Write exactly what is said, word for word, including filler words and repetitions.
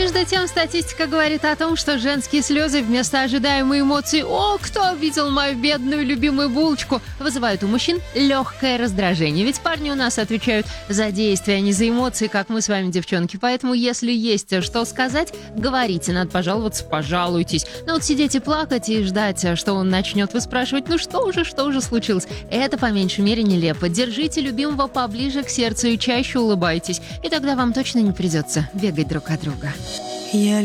между тем, статистика говорит о том, что женские слезы вместо ожидаемой эмоции «О, кто обидел мою бедную любимую булочку?» вызывают у мужчин легкое раздражение. Ведь парни у нас отвечают за действия, а не за эмоции, как мы с вами, девчонки. Поэтому, если есть что сказать, говорите. Надо пожаловаться, пожалуйтесь. Но вот сидеть и плакать и ждать, что он начнет, вы спрашивать, ну что уже, что уже случилось? Это, по меньшей мере, нелепо. Держите любимого поближе к сердцу и чаще улыбайтесь. И тогда вам точно не придется бегать друг от друга. Я